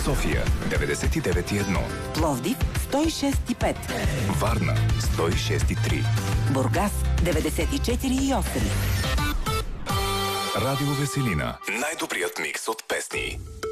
София 99,1, Пловдив 106,5, Варна 106,3, Бургас 94,8. Радио Веселина. Най-добрият микс от песни.